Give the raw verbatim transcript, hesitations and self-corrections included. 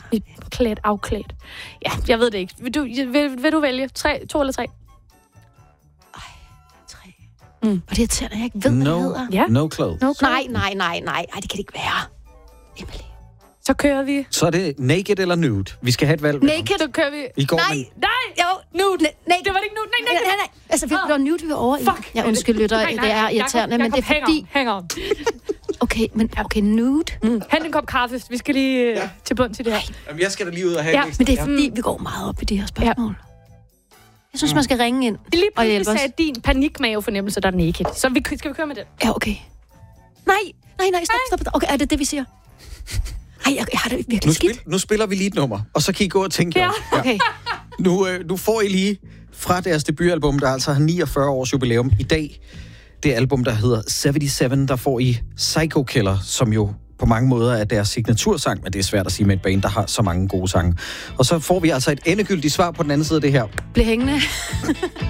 Klædt, afklædt. Ja, jeg ved det ikke. Vil du, vil, vil du vælge? Tre, to eller tre? Ej, tre. Mm. Og det irriterer, jeg ikke ved, no, hvad det hedder. Ja. No clothes. No, nej, nej, nej, nej. Ej, det kan det ikke være. Emily. Så kører vi. Så er det naked eller nude. Vi skal have et valg. Naked. Så kører vi. I går, nej, men... nej. Jo, nude. N- nej, det var det ikke nude. Nej, nej, nej. nej. Altså, vi var nude, vi var over i. Fuck. Ja, undskyld, lytter. Nej, nej, det er irriterende, Jacob, men det er Jacob, fordi... Hænger om. Okay, men okay, nude. Mm. Hent en kop kaffe. Vi skal lige ja. til bund til det her. Jamen, jeg skal da lige ud og have ja, en men det er fordi, vi går meget op i de her spørgsmål. Ja. Jeg synes, mm. man skal ringe ind. Det er lige og pludselig hjælpe os. sagde din panikmavefornemmelse, der er naked. Så vi, skal vi køre med det? Ja, okay. Nej, nej, nej, stop, stop. Okay, er det det, vi siger? Ej, jeg, jeg har det virkelig nu skidt. Spil, nu spiller vi lige et nummer, og så kan I gå og tænke ja. om. Ja. Okay. Nu, øh, nu får I lige fra deres debutalbum, der altså har niogfyrre års jubilæum i dag. Det album, der hedder syvoghalvfems, der får I Psycho Killer, som jo på mange måder er deres signatursang, men det er svært at sige med et band, der har så mange gode sange. Og så får vi altså et endegyldigt svar på den anden side af det her. Bliv hængende.